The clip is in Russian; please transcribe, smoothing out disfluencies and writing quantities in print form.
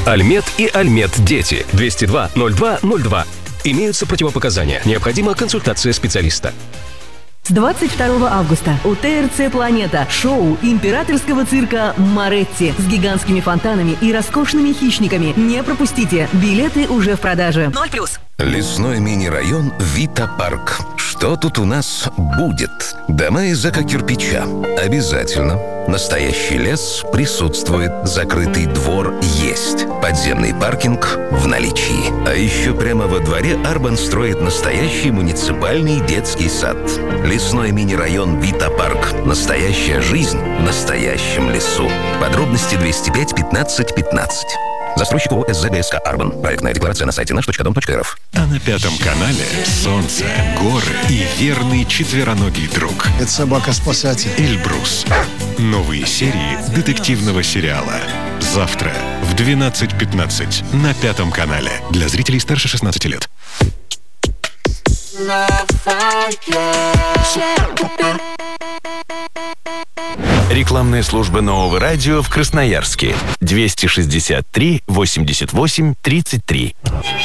Альмет и Альмет Дети. 202-02-02. Имеются противопоказания. Необходима консультация специалиста. С 22 августа у ТРЦ «Планета» шоу императорского цирка «Моретти» с гигантскими фонтанами и роскошными хищниками. Не пропустите. Билеты уже в продаже. 0+. Лесной мини-район Вита Парк. Что тут у нас будет? Дома из эко-кирпича. Обязательно. Настоящий лес присутствует. Закрытый двор есть. Подземный паркинг в наличии. А еще прямо во дворе Арбан строит настоящий муниципальный детский сад. Лесной мини-район Вита Парк. Настоящая жизнь в настоящем лесу. Подробности 205 15 15. Застройщик ООО СЗГСК «Арбан». Проектная декларация на сайте наш.дом.рф. А на Пятом канале солнце, горы и верный четвероногий друг. Это собака-спасатель. Эльбрус. Новые серии детективного сериала. Завтра в 12:15 на Пятом канале. Для зрителей старше 16 лет. Рекламная служба Нового радио в Красноярске. 263 88 33.